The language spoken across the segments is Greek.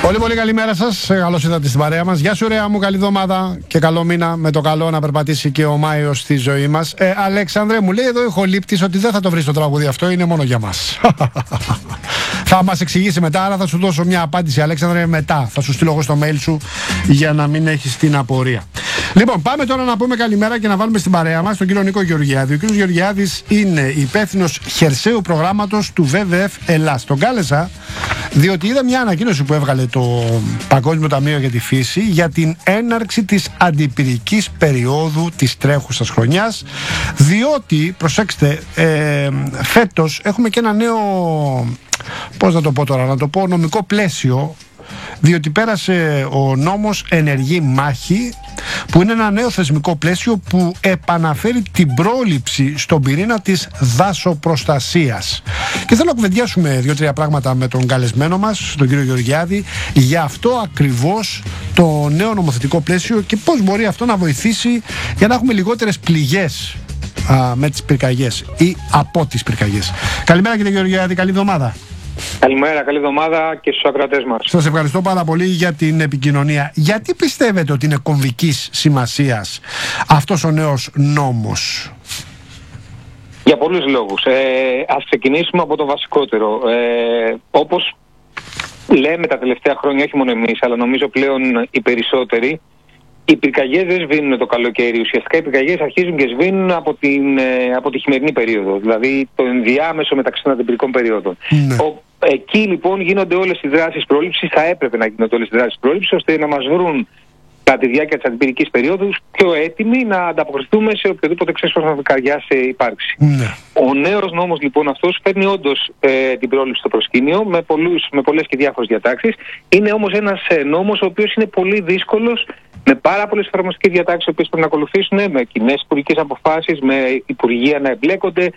Πολύ καλημέρα σας. Καλώς ήρθατε στην παρέα μας. Γεια σου, ωραία μου, καλή εβδομάδα και καλό μήνα. Με το καλό να περπατήσει και ο Μάιος στη ζωή μας. Αλέξανδρε, μου λέει εδώ η Χολύπτης ότι δεν θα το βρεις το τραγούδι αυτό, είναι μόνο για μας. Θα μας εξηγήσει μετά, άρα θα σου δώσω μια απάντηση, Αλέξανδρε, μετά. Θα σου στείλω εγώ στο mail σου για να μην έχεις την απορία. Λοιπόν, πάμε τώρα να πούμε καλημέρα και να βάλουμε στην παρέα μας τον κύριο Νίκο Γεωργιάδη. Ο κύριος Γεωργιάδης είναι υπεύθυνος χερσαίου προγράμματος του WWF Ελλάς. Τον κάλεσα διότι είδα μια ανακοίνωση που έβγαλε το Παγκόσμιο Ταμείο για τη Φύση για την έναρξη της αντιπυρικής περίοδου της τρέχουσας χρονιάς, διότι, προσέξτε, φέτος έχουμε και ένα νέο, πώς να το πω τώρα, να το πω νομικό πλαίσιο, διότι πέρασε ο νόμος Ενεργή Μάχη, που είναι ένα νέο θεσμικό πλαίσιο που επαναφέρει την πρόληψη στον πυρήνα της δασοπροστασίας. Και θέλω να κουβεντιάσουμε 2-3 πράγματα με τον καλεσμένο μας, τον κύριο Γεωργιάδη, για αυτό ακριβώς το νέο νομοθετικό πλαίσιο και πώς μπορεί αυτό να βοηθήσει για να έχουμε λιγότερες πληγές με τις πυρκαγιές ή από τις πυρκαγιές. Καλημέρα κύριε Γεωργιάδη, καλή εβδομάδα. Καλημέρα, καλή εβδομάδα και στους ακροατές μας. Σας ευχαριστώ πάρα πολύ για την επικοινωνία. Γιατί πιστεύετε ότι είναι κομβικής σημασίας αυτός ο νέος νόμος? Για πολλούς λόγους. Ας ξεκινήσουμε από το βασικότερο. Όπως λέμε τα τελευταία χρόνια, όχι μόνο εμείς, αλλά νομίζω πλέον οι περισσότεροι, οι πυρκαγιές δεν σβήνουν το καλοκαίρι. Ουσιαστικά οι πυρκαγιές αρχίζουν και σβήνουν από τη χειμερινή περίοδο. Δηλαδή το ενδιάμεσο μεταξύ των αντιπυρικών περίοδων. Ναι. Εκεί λοιπόν γίνονται όλες οι δράσεις πρόληψης, θα έπρεπε να γίνονται όλες οι δράσεις πρόληψης, ώστε να μας βρουν κατά τη διάρκεια της αντιπυρικής περίοδου πιο έτοιμοι να ανταποκριθούμε σε οποιοδήποτε ξέσπασμα πυρκαγιάς υπάρξει. Ναι. Ο νέος νόμος λοιπόν αυτός φέρνει όντως την πρόληψη στο προσκήνιο με πολλές και διάφορες διατάξεις. Είναι όμως ένας νόμος ο οποίος είναι πολύ δύσκολος, με πάρα πολλές εφαρμοστικές διατάξεις που πρέπει να ακολουθήσουν, με κοινές υπουργικές αποφάσεις, με υπουργεία να εμπλέκονται,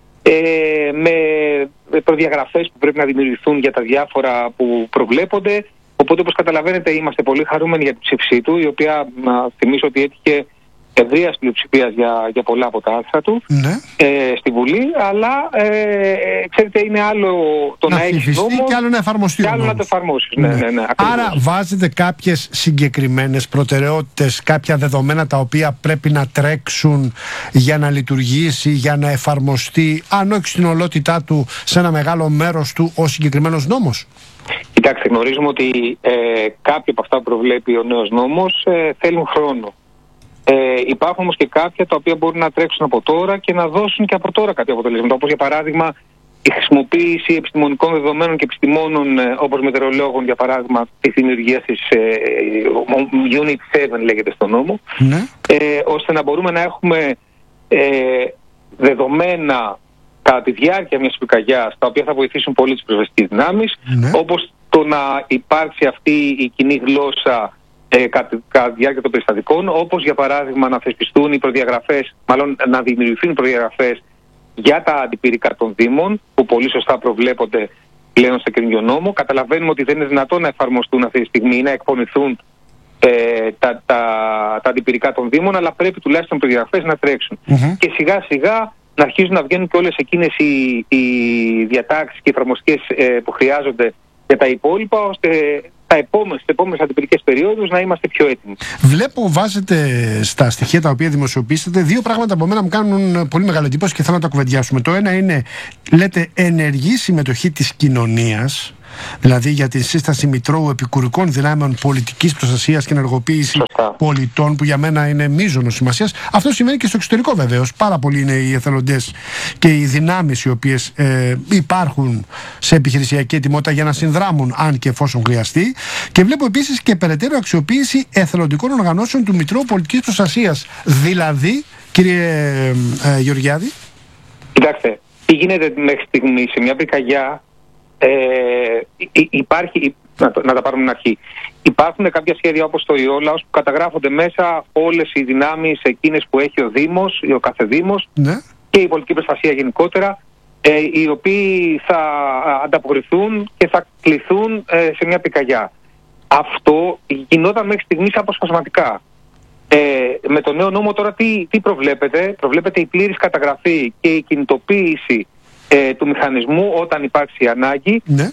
με προδιαγραφές που πρέπει να δημιουργηθούν για τα διάφορα που προβλέπονται. Οπότε, όπως καταλαβαίνετε, είμαστε πολύ χαρούμενοι για την ψήφισή του, η οποία, να θυμίσω ότι έτυχε ευρείας πλειοψηφίας για πολλά από τα άρθρα του, ναι, στη Βουλή, αλλά ξέρετε, είναι άλλο το να έχεις νόμο και άλλο να εφαρμοστεί. Και άλλο να το εφαρμόσεις. Ναι. Ναι, άρα βάζετε κάποιες συγκεκριμένες προτεραιότητες, κάποια δεδομένα τα οποία πρέπει να τρέξουν για να λειτουργήσει, για να εφαρμοστεί, αν όχι στην ολότητά του, σε ένα μεγάλο μέρος του, ο συγκεκριμένος νόμος? Κοιτάξτε, γνωρίζουμε ότι κάποια από αυτά που προβλέπει ο νέος νόμος θέλουν χρόνο. Υπάρχουν όμως και κάποια τα οποία μπορούν να τρέξουν από τώρα και να δώσουν και από τώρα κάποια αποτελέσματα. Όπως για παράδειγμα η χρησιμοποίηση επιστημονικών δεδομένων και επιστημόνων όπως μετεωρολόγων, για παράδειγμα τη δημιουργία της Unit 7 λέγεται στο νόμο, ναι, ώστε να μπορούμε να έχουμε δεδομένα κατά τη διάρκεια μιας πυρκαγιάς, τα οποία θα βοηθήσουν πολύ τις πυροσβεστικές δυνάμεις, ναι, όπως το να υπάρξει αυτή η κοινή γλώσσα κατά τη διάρκεια των περιστατικών, όπως για παράδειγμα να θεσπιστούν οι προδιαγραφές, μάλλον να δημιουργηθούν οι προδιαγραφές για τα αντιπυρικά των Δήμων, που πολύ σωστά προβλέπονται πλέον στο καινούργιο νόμο. Καταλαβαίνουμε ότι δεν είναι δυνατόν να εφαρμοστούν αυτή τη στιγμή ή να εκπονηθούν τα αντιπυρικά των Δήμων, αλλά πρέπει τουλάχιστον οι προδιαγραφές να τρέξουν. Και σιγά σιγά να αρχίζουν να βγαίνουν και όλες εκείνες οι διατάξεις και οι εφαρμοστικές που χρειάζονται για τα υπόλοιπα, ώστε στις επόμενες αντιπυρικές περιόδους να είμαστε πιο έτοιμοι. Βλέπω, βάζετε στα στοιχεία τα οποία δημοσιοποιήσετε, δύο πράγματα από μένα μου κάνουν πολύ μεγάλη εντύπωση και θέλω να τα κουβεντιάσουμε. Το ένα είναι, λέτε, ενεργή συμμετοχή της κοινωνίας, δηλαδή για τη σύσταση μητρώου επικουρικών δυνάμεων πολιτικής προστασίας και ενεργοποίηση πολιτών, που για μένα είναι μείζωνος σημασίας. Αυτό σημαίνει και στο εξωτερικό βεβαίως. Πάρα πολλοί είναι οι εθελοντές και οι δυνάμεις οι οποίες υπάρχουν σε επιχειρησιακή ετοιμότητα για να συνδράμουν αν και εφόσον χρειαστεί. Και βλέπω επίσης και περαιτέρω αξιοποίηση εθελοντικών οργανώσεων του Μητρώου Πολιτικής Προστασίας. Δηλαδή, κύριε Γεωργιάδη. Κοιτάξτε, τι γίνεται μέχρι στιγμή σε μια πυρκαγιά? Υπάρχει, να τα πάρουμε στην αρχή. Υπάρχουν κάποια σχέδια όπως το Ιόλαος που καταγράφονται μέσα όλες οι δυνάμεις εκείνες που έχει ο Δήμος ή ο κάθε Δήμος, ναι, και η πολιτική προστασία γενικότερα, οι οποίοι θα ανταποκριθούν και θα κληθούν σε μια πυρκαγιά. Αυτό γινόταν μέχρι στιγμής αποσπασματικά. Με το νέο νόμο τώρα τι προβλέπεται? Προβλέπεται η πλήρης καταγραφή και η κινητοποίηση του μηχανισμού όταν υπάρξει ανάγκη, ναι,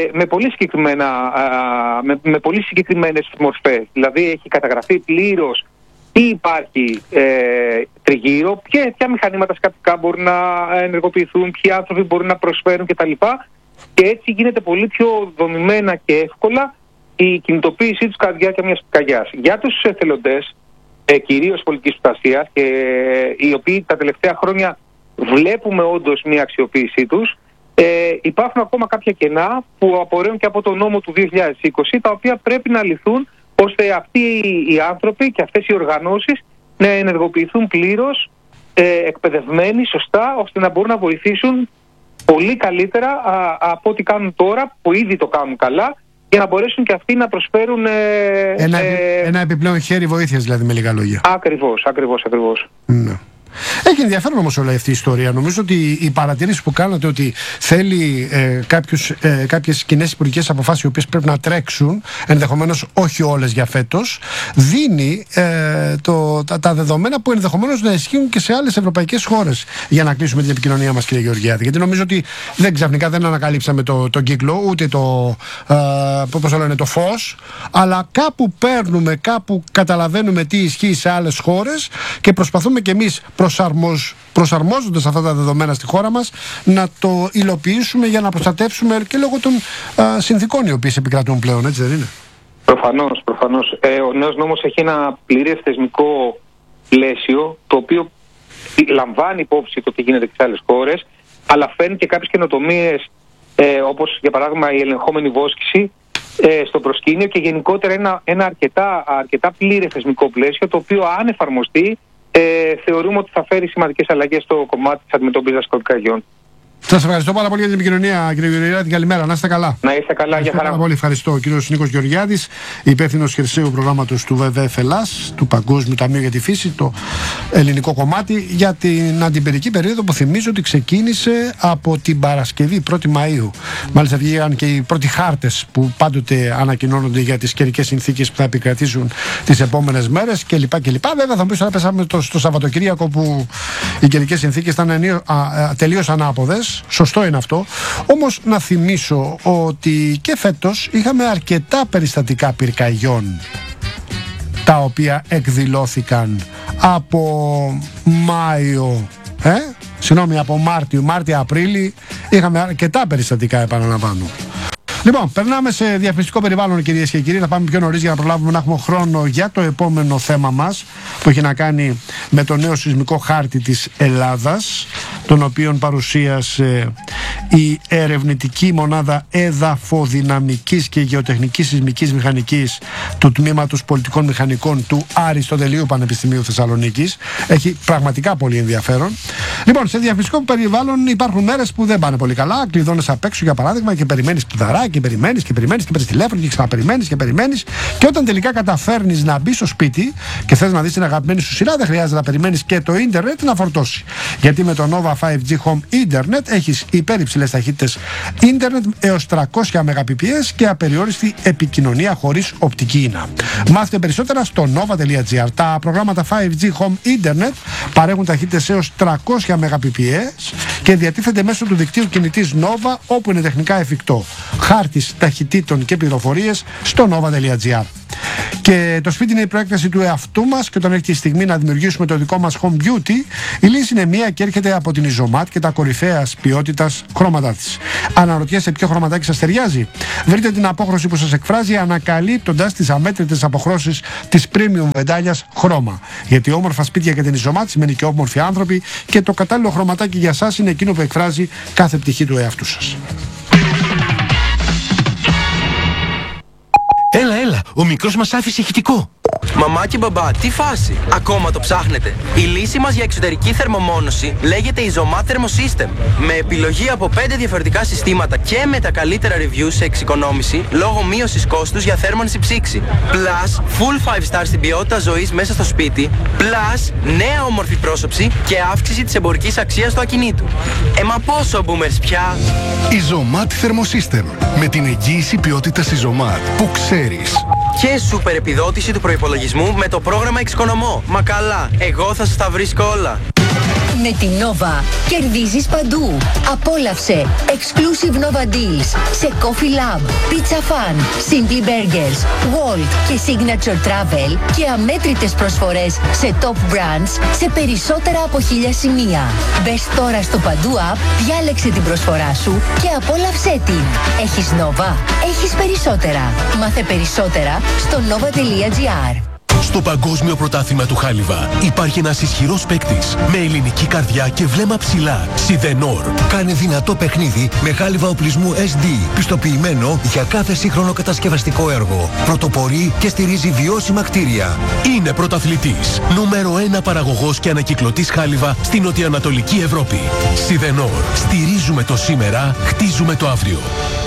με πολύ συγκεκριμένες μορφές. Δηλαδή έχει καταγραφεί πλήρως τι υπάρχει τριγύρω, ποια μηχανήματα σκαπτικά μπορούν να ενεργοποιηθούν, ποιοι άνθρωποι μπορούν να προσφέρουν κτλ. Και έτσι γίνεται πολύ πιο δομημένα και εύκολα η κινητοποίησή τους κατά τη διάρκεια μιας πυρκαγιάς. Για τους εθελοντές, κυρίως πολιτικής προστασίας, οι οποίοι τα τελευταία χρόνια βλέπουμε όντως μια αξιοποίησή τους, υπάρχουν ακόμα κάποια κενά που απορρέουν και από το νόμο του 2020, τα οποία πρέπει να λυθούν ώστε αυτοί οι άνθρωποι και αυτές οι οργανώσεις να ενεργοποιηθούν πλήρως, εκπαιδευμένοι σωστά, ώστε να μπορούν να βοηθήσουν πολύ καλύτερα από ό,τι κάνουν τώρα, που ήδη το κάνουν καλά, για να μπορέσουν και αυτοί να προσφέρουν ένα επιπλέον χέρι βοήθειας, δηλαδή, με λίγα λόγια. Ακριβώς. Ναι. Έχει ενδιαφέρον όμως όλη αυτή η ιστορία. Νομίζω ότι η παρατήρηση που κάνατε ότι θέλει κάποιες κοινές υπουργικές αποφάσεις οι οποίες πρέπει να τρέξουν, ενδεχομένως όχι όλες για φέτος, δίνει τα δεδομένα που ενδεχομένως να ισχύουν και σε άλλες ευρωπαϊκές χώρες, για να κλείσουμε την επικοινωνία μας, κύριε Γεωργιάδη. Γιατί νομίζω ότι ξαφνικά δεν ανακαλύψαμε τον κύκλο, ούτε το φως, αλλά κάπου παίρνουμε, κάπου καταλαβαίνουμε τι ισχύει σε άλλες χώρες και προσπαθούμε κι εμείς, προσαρμόζοντας αυτά τα δεδομένα στη χώρα μας, να το υλοποιήσουμε για να προστατεύσουμε και λόγω των συνθήκων οι οποίες επικρατούν πλέον, έτσι δεν είναι? Προφανώς. Ο νέος νόμος έχει ένα πλήρες θεσμικό πλαίσιο, το οποίο λαμβάνει υπόψη το τι γίνεται και σε άλλες χώρες, αλλά φέρνει και κάποιες καινοτομίες, όπως για παράδειγμα η ελεγχόμενη βόσκηση στο προσκήνιο, και γενικότερα ένα αρκετά πλήρες θεσμικό πλαίσιο, το οποίο αν εφαρμοστεί, θεωρούμε ότι θα φέρει σημαντικές αλλαγές στο κομμάτι της αντιμετώπισης πυρκαγιών. Σας ευχαριστώ πάρα πολύ για την επικοινωνία, κύριε Γεωργιάδη. Καλημέρα, να είστε καλά. Να είστε καλά, για χαρά. Πολύ ευχαριστώ. Ο κύριος Νίκος Γεωργιάδης, υπεύθυνος χερσαίου προγράμματος του WWF Ελλάς, του Παγκόσμιου Ταμείου για τη Φύση, το ελληνικό κομμάτι, για την αντιπυρική περίοδο που θυμίζω ότι ξεκίνησε από την Παρασκευή, 1η Μαΐου. Μάλιστα βγήκαν και οι πρώτοι χάρτες που πάντοτε ανακοινώνονται για τις καιρικές συνθήκες που θα επικρατήσουν τις επόμενες μέρες κλπ. Βέβαια, θα μου πεις, τώρα πέσαμε στο Σαββατοκύριακο που οι καιρικές συνθήκες ήταν τελείως ανάποδες. Σωστό είναι αυτό. Όμως να θυμίσω ότι και φέτος είχαμε αρκετά περιστατικά πυρκαγιών, τα οποία εκδηλώθηκαν από από Μάρτιο-Απρίλη. Είχαμε αρκετά περιστατικά, επαναλαμβάνω. Λοιπόν, περνάμε σε διαφημιστικό περιβάλλον, κυρίες και κύριοι. Θα πάμε πιο νωρίς για να προλάβουμε να έχουμε χρόνο για το επόμενο θέμα μας, που έχει να κάνει με το νέο σεισμικό χάρτη της Ελλάδας, τον οποίον παρουσίασε η ερευνητική μονάδα εδαφοδυναμικής και γεωτεχνικής σεισμικής μηχανικής του Τμήματος Πολιτικών Μηχανικών του Αριστοτελείου Πανεπιστημίου Θεσσαλονίκης. Έχει πραγματικά πολύ ενδιαφέρον. Λοιπόν, σε διαφημιστικό περιβάλλον υπάρχουν μέρες που δεν πάνε πολύ καλά. Κλειδώνεις απ' έξω, για παράδειγμα, και περιμένεις πηδαρά και περιμένεις και παίρνεις τηλέφωνο και ξαναπεριμένεις και περιμένεις. Και όταν τελικά καταφέρνεις να μπεις στο σπίτι και θες να δεις την αγαπημένη σου σειρά, δεν χρειάζεται να περιμένεις και το ίντερνετ να φορτώσει. Γιατί με το Nova 5G Home Internet έχεις υπερυψηλές ταχύτητες ίντερνετ έως 300 Mbps και απεριόριστη επικοινωνία χωρίς οπτική ίνα. Μάθετε περισσότερα στο nova.gr. Τα προγράμματα 5G Home Internet παρέχουν ταχύτητες έως 300 Mbps και διατίθενται μέσω του δικτύου κινητής Nova, όπου είναι τεχνικά εφικτό. Χάρτης ταχυτήτων και πληροφορίες στο nova.gr. Και το σπίτι είναι η προέκταση του εαυτού μας, και όταν έρχεται η στιγμή να δημιουργήσουμε το δικό μας home beauty, η λύση είναι μία και έρχεται από την Isomat και τα κορυφαίας ποιότητας χρώματά της. Αναρωτιέσαι ποιο χρωματάκι σας ταιριάζει? Βρείτε την απόχρωση που σας εκφράζει, ανακαλύπτοντας τις αμέτρητες αποχρώσεις της premium βεντάλιας χρώμα. Γιατί όμορφα σπίτια για την Isomat σημαίνει και όμορφοι άνθρωποι, και το κατάλληλο χρωματάκι για σας είναι εκείνο που εκφράζει κάθε πτυχή του εαυτού σας. Έλα, ο μικρός μας άφησε ηχητικό. Μαμά και μπαμπά, τι φάση? Ακόμα το ψάχνετε? Η λύση μας για εξωτερική θερμομόνωση λέγεται Isomat Thermosystem. Με επιλογή από 5 διαφορετικά συστήματα και με τα καλύτερα reviews σε εξοικονόμηση λόγω μείωσης κόστους για θέρμανση ψήξη. Plus, full 5 star στην ποιότητα ζωής μέσα στο σπίτι. Plus, νέα όμορφη πρόσωψη και αύξηση της εμπορικής αξίας του ακινήτου. Μα πόσο boomers πια? Isomat Thermosystem. Με την εγγύηση ποιότητας Isomat που ξέρεις. Και σούπερ επιδότηση του προϋπολογισμού με το πρόγραμμα Εξοικονομώ. Μα καλά, εγώ θα σας τα βρίσκω όλα. Με τη Nova κερδίζεις παντού. Απόλαυσε exclusive Nova deals σε Coffee Lab, Pizza Fan, Simply Burgers, Walt και Signature Travel και αμέτρητες προσφορές σε top brands σε περισσότερα από 1000 σημεία. Μπες τώρα στο Παντού App, διάλεξε την προσφορά σου και απόλαυσέ την. Έχεις Nova, έχεις περισσότερα. Μάθε περισσότερα στο nova.gr. Στο Παγκόσμιο Πρωτάθλημα του Χάλιβα υπάρχει ένας ισχυρός παίκτης με ελληνική καρδιά και βλέμμα ψηλά. Σιδενόρ. Κάνε δυνατό παιχνίδι με χάλιβα οπλισμού SD, πιστοποιημένο για κάθε σύγχρονο κατασκευαστικό έργο. Πρωτοπορεί και στηρίζει βιώσιμα κτίρια. Είναι πρωταθλητής. Νούμερο 1 παραγωγός και ανακυκλωτής χάλιβα στην νοτιοανατολική Ευρώπη. Σιδενόρ. Στηρίζουμε το σήμερα, χτίζουμε το αύριο.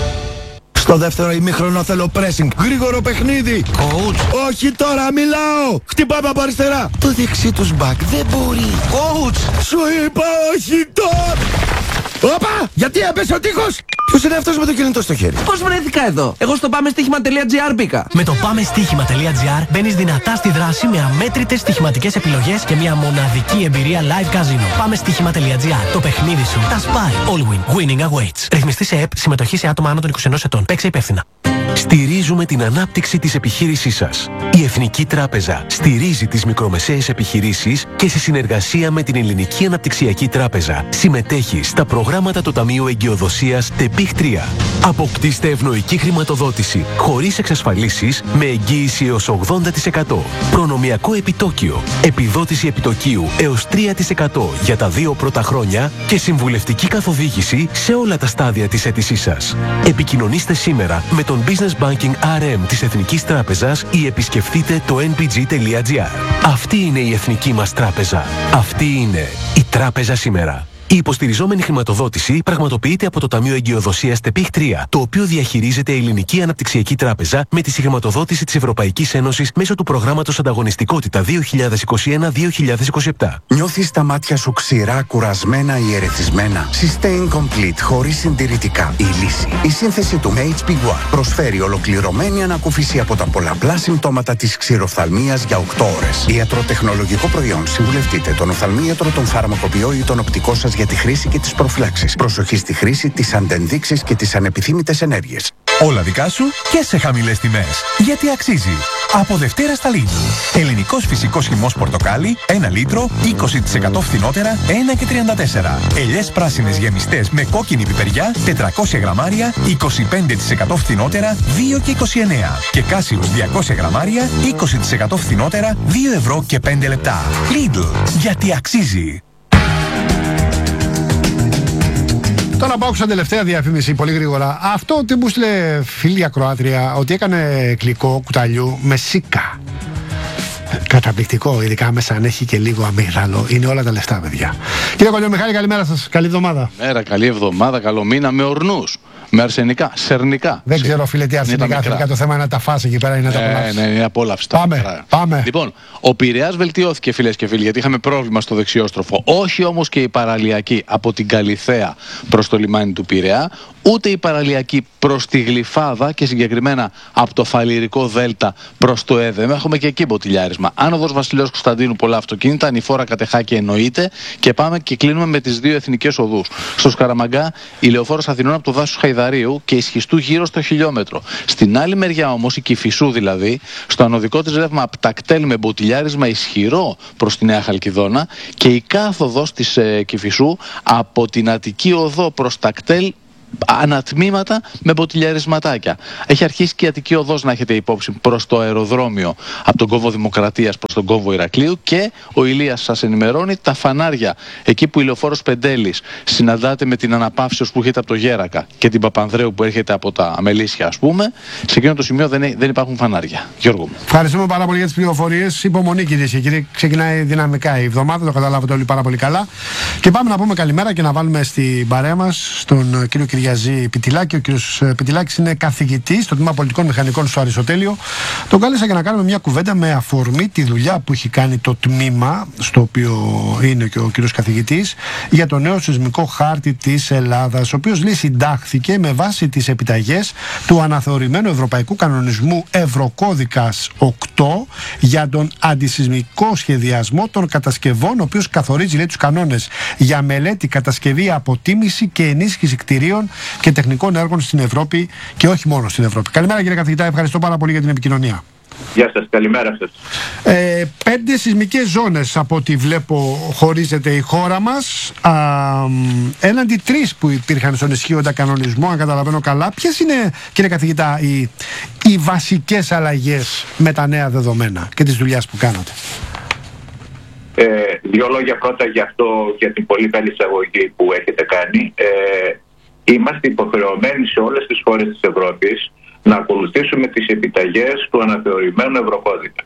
Στο δεύτερο ημίχρονο θέλω pressing. Γρήγορο παιχνίδι. Coach. Όχι τώρα, μιλάω. Χτυπάμε από αριστερά. Το δεξί τους back δεν μπορεί. Coach. Σου είπα όχι τώρα. Όπα! Γιατί έπεσε ο τείχος! Ποιος είναι αυτός με το κινητό στο χέρι? Πώς βρέθηκα εδώ? Εγώ στο πάμεστοίχημα.gr μπήκα. Με το πάμεστοίχημα.gr μπαίνεις δυνατά στη δράση με αμέτρητες στοιχηματικές επιλογές και μια μοναδική εμπειρία live casino. Πάμεστοίχημα.gr. Το παιχνίδι σου. Τα spy. All win. Winning awaits. Ρυθμιστή σε ΕΠ. Συμμετοχή σε άτομα άνω των 21 ετών. Παίξε υπεύθυνα. Στηρίζουμε την ανάπτυξη της επιχείρησής σας. Η Εθνική Τράπεζα στηρίζει τις μικρομεσαίες επιχειρήσεις και σε συνεργασία με την Ελληνική Αναπτυξιακή Τράπεζα συμμετέχει στα προγράμματα του Ταμείου Εγκυοδοσίας ΤΕΠΙΧ 3. Αποκτήστε ευνοϊκή χρηματοδότηση χωρίς εξασφαλίσεις με εγγύηση έως 80%. Προνομιακό επιτόκιο, επιδότηση επιτοκίου έως 3% για τα 2 πρώτα χρόνια και συμβουλευτική καθοδήγηση σε όλα τα στάδια της αίτησής σας. Επικοινωνήστε σήμερα με τον Business Banking RM της Εθνικής Τράπεζας ή επισκεφτείτε το npg.gr. Αυτή είναι η εθνική μας τράπεζα. Αυτή είναι η τράπεζα σήμερα. Η υποστηριζόμενη χρηματοδότηση πραγματοποιείται από το Ταμείο Εγκυοδοσίας ΤΕΠΙΧ 3, το οποίο διαχειρίζεται η Ελληνική Αναπτυξιακή Τράπεζα με τη συγχρηματοδότηση της Ευρωπαϊκής Ένωσης μέσω του προγράμματος Ανταγωνιστικότητα 2021-2027. Νιώθεις τα μάτια σου ξηρά, κουρασμένα ή ερεθισμένα? Sustain Complete, χωρίς συντηρητικά. Η λύση. Η σύνθεση του HP One προσφέρει ολοκληρωμένη ανακούφιση από τα πολλαπλά συμπτώματα της ξηροφθαλμίας για 8 ώρες. Ιατροτεχνολογικό προϊόν. Συμβουλευτείτε τον οφθαλμίατρο, τον φαρμακοποιό ή τον οπτικό σας για τη χρήση και τις προφυλάξεις. Προσοχή στη χρήση, τις αντενδείξεις και τις ανεπιθύμητες ενέργειες. Όλα δικά σου και σε χαμηλές τιμές. Γιατί αξίζει. Από Δευτέρα στα Lidl. Ελληνικός φυσικός χυμός πορτοκάλι, 1 λίτρο, 20% φθηνότερα, 1,34. Ελιές πράσινες γεμιστές με κόκκινη πιπεριά, 400 γραμμάρια, 25% φθηνότερα, 2,29. Και κάσιους 200 γραμμάρια, 20% φθηνότερα, 2 ευρώ και 5 λεπτά. Lidl. Γιατί αξίζει. Τώρα πάω σαν τελευταία διαφήμιση πολύ γρήγορα. Αυτό ότι μου στείλε φίλη ακροάτρια ότι έκανε κλικό κουταλιού με σίκα. Καταπληκτικό, ειδικά μέσα αν έχει και λίγο αμύγδαλο. Είναι όλα τα λεφτά, παιδιά. Κύριε Κολιομιχάλη, καλημέρα σας. Καλή εβδομάδα. Μέρα, καλή εβδομάδα, καλό μήνα με ορνούς. Με αρσενικά, σερνικά. Δεν ξέρω, φίλε, τι αρσενικά. Τελικά το θέμα είναι να τα φας εκεί πέρα ή να τα απολαύσεις. Ναι, είναι απόλαυστα. Πάμε. Λοιπόν, ο Πειραιάς βελτιώθηκε, φίλες και φίλοι, γιατί είχαμε πρόβλημα στο δεξιόστροφο. Όχι όμως και η παραλιακή από την Καλιθέα προς το λιμάνι του Πειραιά, ούτε η παραλιακή προς τη Γλυφάδα και συγκεκριμένα από το Φαλιρικό Δέλτα προς το Έδεμ. Έχουμε και εκεί μποτιλιάρισμα. Άνοδος Βασιλέως Κωνσταντίνου, πολλά αυτοκίνητα. Ανηφόρα Κατεχάκη εννοείται. Και πάμε και κλείνουμε με τις 2 εθνικές οδούς. Στο Σκαραμαγκά, η Λεωφόρος Αθηνών από το δάσος Χαϊδαρίου και Ισχυστού γύρω στο χιλιόμετρο. Στην άλλη μεριά όμως, η Κηφισού δηλαδή, στο ανωδικό της ρεύμα από τα κτέλ με μποτιλιάρισμα ισχυρό προς τη Νέα Χαλκιδόνα και η κάθοδος της Κηφισού από την Αττική Οδό προς τα κτέλ ανατμήματα με μποτιλιαρισματάκια. Έχει αρχίσει και η Αττική Οδός να έχετε υπόψη προς το αεροδρόμιο από τον κόμβο Δημοκρατίας προς τον κόμβο Ηρακλείου και ο Ηλίας σας ενημερώνει τα φανάρια εκεί που η Λεωφόρος Πεντέλης συναντάται με την αναπαύσεως που έρχεται από το Γέρακα και την Παπανδρέου που έρχεται από τα Αμελίσια, ας πούμε. Σε εκείνο το σημείο δεν υπάρχουν φανάρια. Γιώργο μου. Ευχαριστούμε πάρα πολύ για τις πληροφορίες. Υπομονή, κυρίες και κύριοι. Ξεκινάει δυναμικά η εβδομάδα, το καταλάβετε όλοι πάρα πολύ καλά. Και πάμε να πούμε καλημέρα και να βάλουμε στην παρέα μας στον κύριο Κυριαζή Πιτιλάκη. Ο κύριος Πιτιλάκης είναι καθηγητής στο Τμήμα Πολιτικών Μηχανικών στο Αριστοτέλειο. Τον κάλεσα για να κάνουμε μια κουβέντα με αφορμή τη δουλειά που έχει κάνει το τμήμα, στο οποίο είναι και ο κύριος καθηγητής, για το νέο σεισμικό χάρτη της Ελλάδας, ο οποίος λέει συντάχθηκε με βάση τις επιταγές του αναθεωρημένου Ευρωπαϊκού Κανονισμού Ευρωκώδικας 8 για τον αντισεισμικό σχεδιασμό των κατασκευών, ο οποίος καθορίζει, λέει, τους κανόνες για μελέτη, κατασκευή, αποτίμηση και ενίσχυση κτηρίων και τεχνικών έργων στην Ευρώπη και όχι μόνο στην Ευρώπη. Καλημέρα, κύριε καθηγητά, ευχαριστώ πάρα πολύ για την επικοινωνία. Γεια σας, καλημέρα σας. 5 σεισμικές ζώνες από ό,τι βλέπω χωρίζεται η χώρα μας, έναντι 3 που υπήρχαν στον ισχύοντα κανονισμό, αν καταλαβαίνω καλά. Ποιες είναι, κύριε καθηγητά, οι βασικές αλλαγές με τα νέα δεδομένα και τις δουλειάς που κάνατε? Δύο λόγια πρώτα για την πολύ καλή εισαγωγή που έχετε κάνει. Είμαστε υποχρεωμένοι σε όλες τις χώρες της Ευρώπης να ακολουθήσουμε τις επιταγές του αναθεωρημένου Ευρωκώδικα.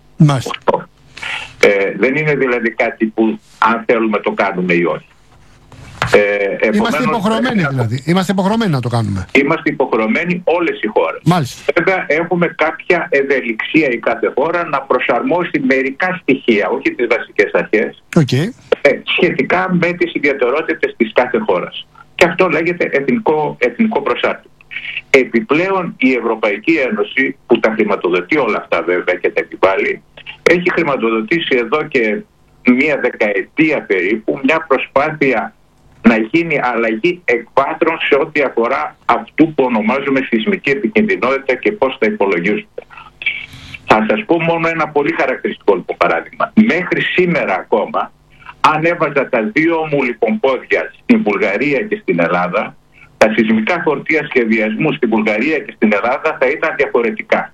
Δεν είναι δηλαδή κάτι που αν θέλουμε το κάνουμε ή όχι. Είμαστε υποχρεωμένοι δηλαδή. Είμαστε υποχρεωμένοι να το κάνουμε. Είμαστε υποχρεωμένοι όλες οι χώρες. Μάλιστα. Βέβαια έχουμε κάποια ευελιξία η κάθε χώρα να προσαρμόσει μερικά στοιχεία, όχι τις βασικές αρχές, σχετικά με τις ιδιαιτερότητες της κάθε χώρας. Και αυτό λέγεται εθνικό προσάρτημα. Επιπλέον η Ευρωπαϊκή Ένωση, που τα χρηματοδοτεί όλα αυτά βέβαια και τα επιβάλλει, έχει χρηματοδοτήσει εδώ και μία δεκαετία περίπου μια προσπάθεια να γίνει αλλαγή εκβάθρων σε ό,τι αφορά αυτού που ονομάζουμε σεισμική επικινδυνότητα και πώς θα υπολογίζονται. Θα σας πω μόνο ένα πολύ χαρακτηριστικό παράδειγμα. Μέχρι σήμερα ακόμα, αν έβαζα τα δύο μου λοιπόν πόδια στην Βουλγαρία και στην Ελλάδα, τα σεισμικά φορτία σχεδιασμού στην Βουλγαρία και στην Ελλάδα θα ήταν διαφορετικά.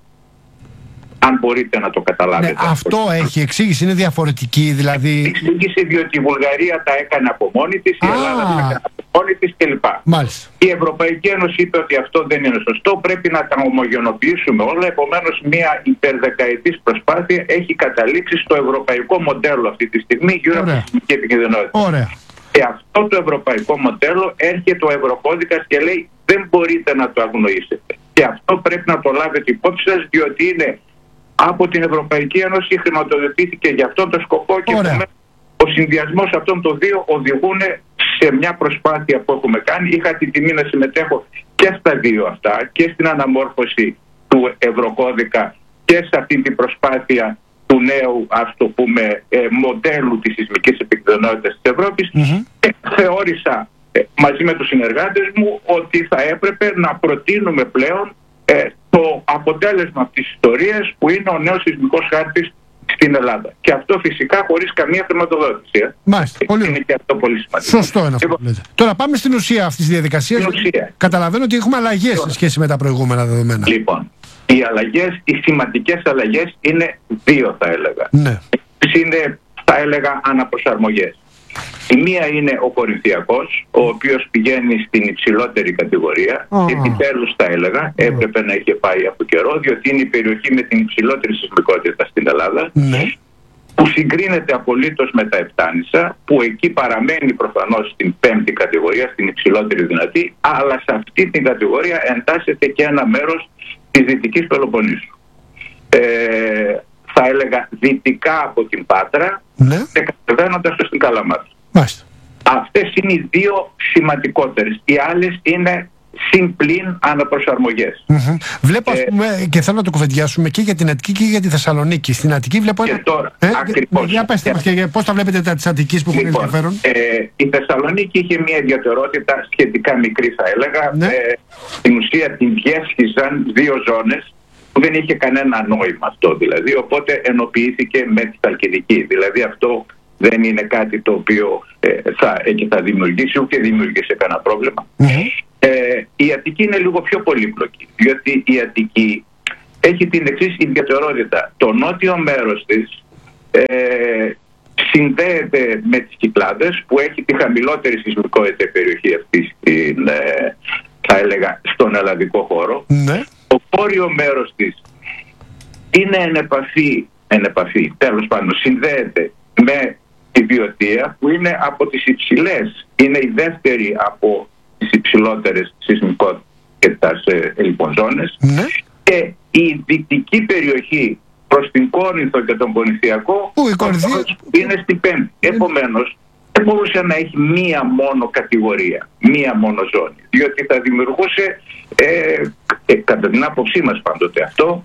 Αν μπορείτε να το καταλάβετε. Ναι, αυτό έχει εξήγηση, είναι διαφορετική δηλαδή. Εξήγηση διότι η Βουλγαρία τα έκανε από μόνη της, η Ελλάδα τα έκανε από μόνη της κλπ. Μάλιστα. Η Ευρωπαϊκή Ένωση είπε ότι αυτό δεν είναι σωστό, πρέπει να τα ομογενοποιήσουμε όλα. Επομένως, μια υπερδεκαετής προσπάθεια έχει καταλήξει στο ευρωπαϊκό μοντέλο αυτή τη στιγμή γύρω από τη σεισμική επικινδυνότητα. Ωραία. Και αυτό το ευρωπαϊκό μοντέλο έρχεται ο Ευρωκώδικας και λέει δεν μπορείτε να το αγνοήσετε. Και αυτό πρέπει να το λάβετε υπόψη σας, διότι είναι από την Ευρωπαϊκή Ένωση, χρηματοδοτήθηκε για αυτόν τον σκοπό και ο συνδυασμός αυτών των δύο οδηγούν σε μια προσπάθεια που έχουμε κάνει. Είχα την τιμή να συμμετέχω και στα δύο αυτά, και στην αναμόρφωση του Ευρωκώδικα και σε αυτή την προσπάθεια του νέου, ας το πούμε, μοντέλου της σεισμικής επικινδυνότητας της Ευρώπης και θεώρησα μαζί με τους συνεργάτες μου ότι θα έπρεπε να προτείνουμε πλέον το αποτέλεσμα της ιστορίας που είναι ο νέος σεισμικός χάρτης στην Ελλάδα. Και αυτό φυσικά χωρίς καμία χρηματοδότηση. Μάλιστα. Είναι και αυτό πολύ σημαντικό. Σωστό είναι αυτό που λέτε. Τώρα πάμε στην ουσία αυτής της διαδικασίας. Καταλαβαίνω ότι έχουμε αλλαγές σε σχέση με τα προηγούμενα δεδομένα. Λοιπόν, οι σημαντικές αλλαγές είναι δύο, θα έλεγα. Ναι. Είναι, θα έλεγα, αναπροσαρμογές. Η μία είναι ο Κορινθιακός, ο οποίος πηγαίνει στην υψηλότερη κατηγορία. Επιτέλους, θα έλεγα, έπρεπε να είχε πάει από καιρό, διότι είναι η περιοχή με την υψηλότερη σεισμικότητα στην Ελλάδα, που συγκρίνεται απολύτως με τα Επτάνησα, που εκεί παραμένει προφανώς στην 5η κατηγορία, στην υψηλότερη δυνατή, αλλά σε αυτή την κατηγορία εντάσσεται και ένα μέρος της Δυτικής Πελοποννήσου. Θα έλεγα δυτικά από την Πάτρα και κατεβαίνοντας στην Καλαμάτα. Αυτές είναι οι δύο σημαντικότερες. Οι άλλες είναι συμπλήν αναπροσαρμογές. Βλέπω, ας πούμε, και θέλω να το κουβεντιάσουμε και για την Αττική και για τη Θεσσαλονίκη. Στην Αττική βλέπω και τώρα, ακριβώς. Για πέστε μας και πώς τα βλέπετε τα της Αττικής που έχουν ενδιαφέρον. Η Θεσσαλονίκη είχε μια ιδιαιτερότητα σχετικά μικρή, θα έλεγα. Στην ουσία την διέσχιζαν δύο ζώνες που δεν είχε κανένα νόημα αυτό δηλαδή, οπότε ενοποιήθηκε με τη Χαλκιδική. Δηλαδή αυτό δεν είναι κάτι το οποίο θα δημιουργήσει, ούτε δημιουργήσει κανένα πρόβλημα. Η Αττική είναι λίγο πιο πολύπλοκη, διότι η Αττική έχει την εξής ιδιαιτερότητα. Το νότιο μέρος της συνδέεται με τις Κυκλάδες, που έχει τη χαμηλότερη σεισμικότητα περιοχή αυτή θα έλεγα στον ελλαδικό χώρο. Το βόρειο μέρος της είναι εν επαφή, τέλος πάντων συνδέεται με τη Βιωτία, που είναι από τις υψηλές, είναι η δεύτερη από στις υψηλότερες σεισμικότητας λοιπόν ζώνες. Ναι. Και η δυτική περιοχή προς την Κόρινθο και τον Κορινθιακό είναι στην Πέμπτη. Επομένως, δεν μπορούσε να έχει μία μόνο κατηγορία, μία μόνο ζώνη, διότι θα δημιουργούσε, κατά την άποψή μας πάντοτε αυτό,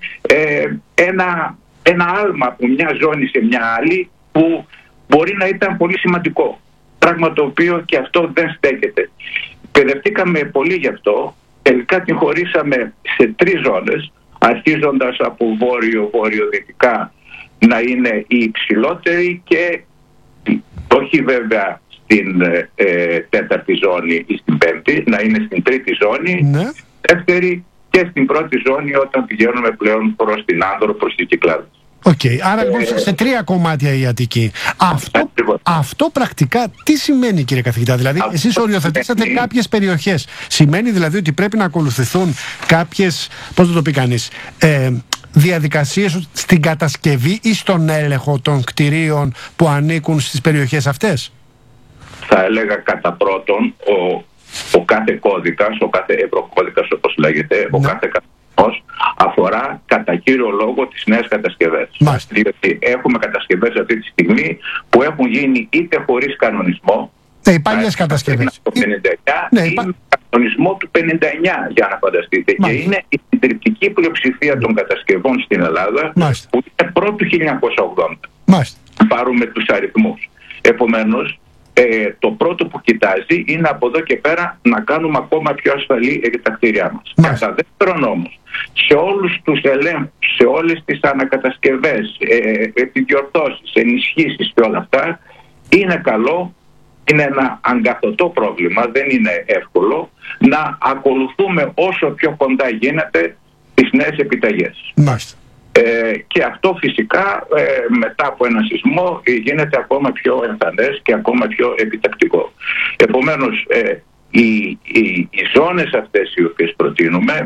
ένα άλμα από μια ζώνη σε μια άλλη που μπορεί να ήταν πολύ σημαντικό. Πράγμα το οποίο και αυτό δεν στέκεται. Παιδευτήκαμε πολύ γι' αυτό, τελικά την χωρίσαμε σε 3 ζώνες, αρχίζοντας από βόρειο-βορειοδυτικά να είναι η υψηλότερη και όχι βέβαια στην 4η ζώνη ή στην 5η, να είναι στην 3η ζώνη, ναι. Δεύτερη και στην 1η ζώνη όταν πηγαίνουμε πλέον προς την Άνδρο, προς την Κυκλάδη. Άρα λοιπόν σε 3 κομμάτια η Αττική. Αυτό πρακτικά τι σημαίνει, κύριε καθηγητά? Δηλαδή εσείς οριοθετήσατε κάποιες περιοχές. Σημαίνει δηλαδή ότι πρέπει να ακολουθηθούν κάποιες, πώς θα το πει κανείς, διαδικασίες στην κατασκευή ή στον έλεγχο των κτηρίων που ανήκουν στις περιοχές αυτές? Θα έλεγα κατά πρώτον ο κάθε κώδικας, ο κάθε ευρωκώδικας όπως λέγεται, ο κάθε κανονισμός αφορά κατά κύριο λόγο τις νέες κατασκευές. Διότι έχουμε κατασκευές αυτή τη στιγμή που έχουν γίνει είτε χωρίς κανονισμό, οι παλιές κατασκευές, το 59 ή με κανονισμό του 59, για να φανταστείτε. Και είναι η συντριπτική πλειοψηφία των κατασκευών στην Ελλάδα που είναι πρώτου 1980. Πάρουμε τους αριθμούς. Επομένως, το πρώτο που κοιτάζει είναι από εδώ και πέρα να κάνουμε ακόμα πιο ασφαλή τα κτίρια μας. Κατά δεύτερον όμως, σε όλους τους ελέγχους, σε όλες τις ανακατασκευές, επιδιορθώσεις, ενισχύσεις και όλα αυτά, είναι καλό, είναι ένα αγκαθωτό πρόβλημα, δεν είναι εύκολο, να ακολουθούμε όσο πιο κοντά γίνεται τις νέες επιταγές. Και αυτό φυσικά μετά από ένα σεισμό γίνεται ακόμα πιο εμφανές και ακόμα πιο επιτακτικό. Επομένως οι ζώνες αυτές οι οποίες προτείνουμε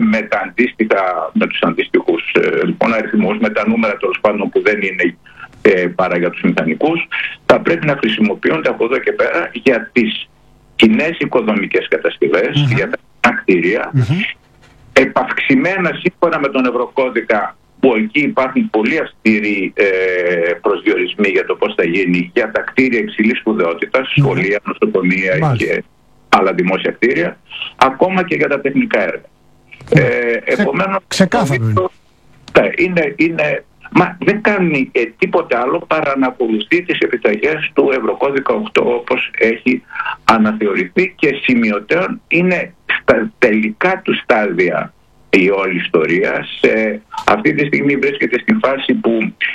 με τους αντίστοιχους λοιπόν αριθμούς, με τα νούμερα τέλος πάντων που δεν είναι παρά για τους μηχανικούς, θα πρέπει να χρησιμοποιούνται από εδώ και πέρα για τις κοινές οικοδομικές κατασκευές, για τα κτίρια, επαυξημένα σύμφωνα με τον Ευρωκώδικα, που εκεί υπάρχουν πολύ αυστηροί προσδιορισμοί για το πώς θα γίνει για τα κτίρια υψηλής σπουδαιότητας, σχολεία, νοσοκομεία και άλλα δημόσια κτίρια, ακόμα και για τα τεχνικά έργα. Επομένως, ξεκάθαρο είναι δεν κάνει τίποτε άλλο παρά να ακολουθεί τις επιταγές του Ευρωκώδικα 8 όπως έχει αναθεωρηθεί, και σημειωτέων είναι στα τελικά του στάδια η όλη ιστορία. Αυτή τη στιγμή βρίσκεται στη φάση που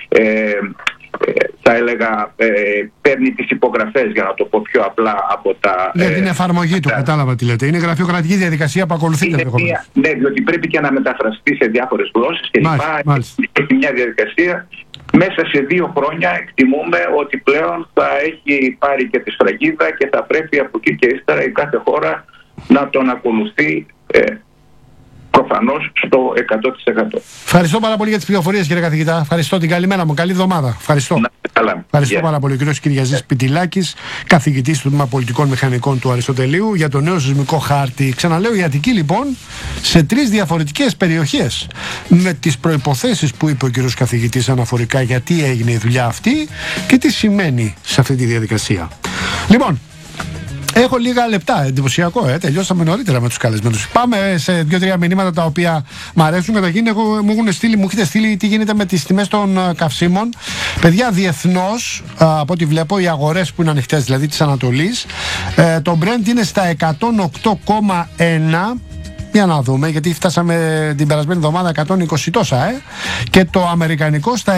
θα έλεγα παίρνει τις υπογραφές, για να το πω πιο απλά, από τα... Για την εφαρμογή του, κατάλαβα τι λέτε. Είναι γραφειοκρατική διαδικασία που ακολουθείτε. Ναι, διότι πρέπει και να μεταφραστεί σε διάφορες γλώσσες και λοιπά. Έχει μια διαδικασία. Μέσα σε 2 χρόνια εκτιμούμε ότι πλέον θα έχει πάρει και τη σφραγίδα και θα πρέπει από εκεί και ύστερα η κάθε χώρα να τον ακολουθεί προφανώς στο 100%. Ευχαριστώ πάρα πολύ για τις πληροφορίες, κύριε καθηγητά. Ευχαριστώ, την καλημέρα μου. Καλή εβδομάδα. Ευχαριστώ. Ευχαριστώ πάρα πολύ. Ο κ. Κυριαζής Πιτιλάκης, καθηγητής του Τμήμα Πολιτικών Μηχανικών του Αριστοτελείου, για το νέο σεισμικό χάρτη. Ξαναλέω, η Αττική λοιπόν σε 3 διαφορετικές περιοχές, με τις προϋποθέσεις που είπε ο κ. καθηγητής αναφορικά γιατί έγινε η δουλειά αυτή και τι σημαίνει σε αυτή τη διαδικασία. Λοιπόν, έχω λίγα λεπτά, εντυπωσιακό, τελειώσαμε νωρίτερα με τους καλεσμένους. Πάμε σε 2-3 μηνύματα τα οποία μου αρέσουν. Καταρχήν, μου έχετε στείλει τι γίνεται με τις τιμές των καυσίμων. Παιδιά, διεθνώς, από ό,τι βλέπω, οι αγορές που είναι ανοιχτές, δηλαδή της Ανατολής, το Brent είναι στα 108,1. Για να δούμε, γιατί φτάσαμε την περασμένη εβδομάδα 120 τόσα, και το αμερικανικό στα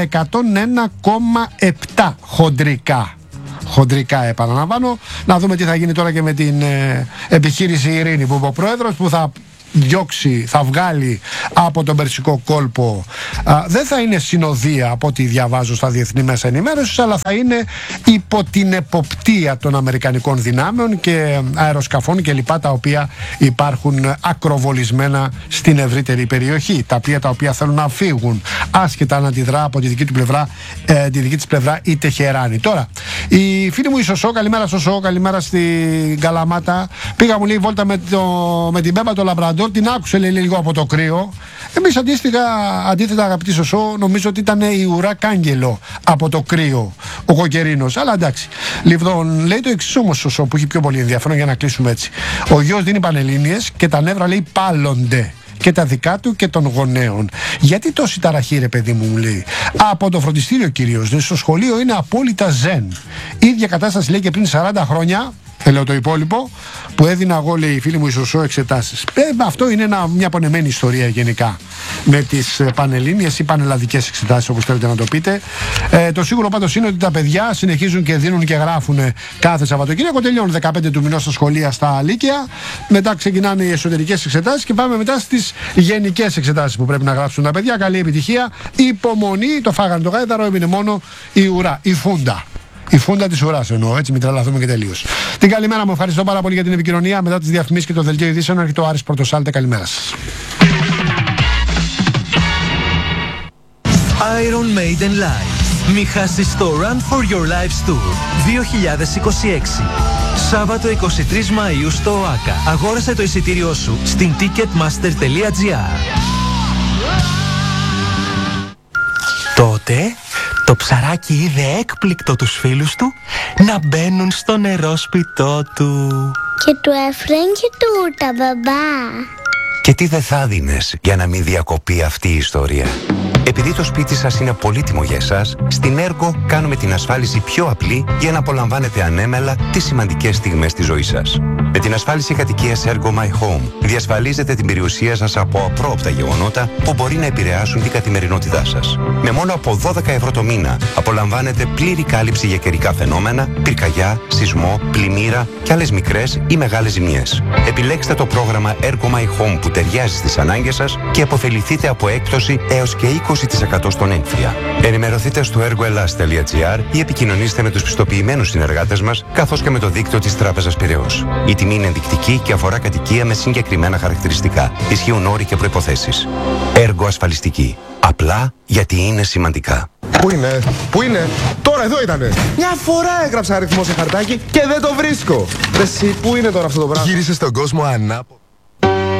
101,7 χοντρικά. Χοντρικά, επαναλαμβάνω. Να δούμε τι θα γίνει τώρα και με την επιχείρηση Ειρήνη που είπε ο πρόεδρος, που θα διώξει, θα βγάλει από τον Περσικό κόλπο, δεν θα είναι συνοδεία από ό,τι διαβάζω στα διεθνή μέσα ενημέρωσης, αλλά θα είναι υπό την εποπτεία των αμερικανικών δυνάμεων και αεροσκαφών και λοιπά, τα οποία υπάρχουν ακροβολισμένα στην ευρύτερη περιοχή, τα οποία θέλουν να φύγουν άσχετα αν αντιδρά από τη δική του πλευρά, τη δική της πλευρά η Τεχεράνη. Τώρα, η φίλη μου η Σωσό, καλημέρα Σωσό, καλημέρα στην Καλαμάτα. Πήγα, μου λέει, βόλτα με την Μπέμπα το Λαμπραντόρ, την άκουσε, λέει, λίγο από το κρύο. Εμείς αντίθετα, αγαπητή Σωσό, νομίζω ότι ήταν η ουρά κάγκελο από το κρύο ο Κοκκερίνος. Αλλά εντάξει. Λοιπόν, λέει το εξής όμως, Σωσό, που έχει πιο πολύ ενδιαφέρον, για να κλείσουμε έτσι. Ο γιος δίνει πανελλήνιες και τα νεύρα, λέει, πάλλονται. Και τα δικά του και των γονέων. Γιατί τόση ταραχή, ρε παιδί μου λέει. Από το φροντιστήριο κυρίως. Στο σχολείο είναι απόλυτα ζεν. Ίδια κατάσταση, λέει, και πριν 40 χρόνια. Λέω το υπόλοιπο που έδινα εγώ, λέει, η φίλη μου η Σωσό, εξετάσεις. Αυτό είναι μια πονεμένη ιστορία γενικά με τις πανελλήνιες ή πανελλαδικές εξετάσεις, όπως θέλετε να το πείτε. Το σίγουρο πάντως είναι ότι τα παιδιά συνεχίζουν και δίνουν και γράφουν κάθε Σαββατοκύριακο. Τελειώνουν 15 του μηνός στα σχολεία, στα Λύκεια. Μετά ξεκινάνε οι εσωτερικές εξετάσεις και πάμε μετά στις γενικές εξετάσεις που πρέπει να γράψουν τα παιδιά. Καλή επιτυχία. Υπομονή. Το φάγανε το γάιδαρο, έμεινε μόνο η ουρά, η φούντα. Η φούντα της ουράς εννοώ, έτσι, μην τρελαθούμε και τελείως. Την καλημέρα μου, ευχαριστώ πάρα πολύ για την επικοινωνία. Μετά τις διαφημίσεις και το δελτίο ειδήσεων έρχεται ο Άρης Πορτοσάλτε. Καλημέρα σας. Iron Maiden Live. Μη χάσεις το Run for Your Lives Tour 2026. Σάββατο 23 Μαΐου στο ΟΑΚΑ. Αγόρασε το εισιτήριό σου στην ticketmaster.gr. Τότε το ψαράκι είδε έκπληκτο τους φίλους του να μπαίνουν στο νερόσπιτό του. Και του έφεραν και τούρτα, μπαμπά. Και τι δεν θα δίνες για να μην διακοπεί αυτή η ιστορία. Επειδή το σπίτι σας είναι πολύτιμο για εσάς, στην Ergo κάνουμε την ασφάλιση πιο απλή για να απολαμβάνετε ανέμελα τις σημαντικές στιγμές της ζωής σας. Με την ασφάλιση κατοικίας Ergo My Home διασφαλίζετε την περιουσία σας από απρόοπτα γεγονότα που μπορεί να επηρεάσουν την καθημερινότητά σας. Με μόνο από 12 ευρώ το μήνα απολαμβάνετε πλήρη κάλυψη για καιρικά φαινόμενα, πυρκαγιά, σεισμό, πλημμύρα και άλλες μικρές ή μεγάλες ζημιές. Επιλέξτε το πρόγραμμα Ergo My Home που ταιριάζει στις ανάγκες σας και αποφεληθείτε από έκπτωση έως και 20% στον έμφυα. Ενημερωθείτε στο ergoelas.gr ή επικοινωνήστε με τους πιστοποιημένους συνεργάτες μας, καθώς και με το δίκτυο της Τράπεζας Πειραιώς. Η τιμή είναι ενδεικτική και αφορά κατοικία με συγκεκριμένα χαρακτηριστικά. Ισχύουν όροι και προϋποθέσεις. Έργο ασφαλιστική. Απλά γιατί είναι σημαντικά. Πού είναι, τώρα εδώ ήτανε. Μια φορά έγραψα αριθμό σε χαρτάκι και δεν το βρίσκω. Εσύ, πού είναι τώρα αυτό το πράγμα. Γύρισε στον κόσμο ανάποδα.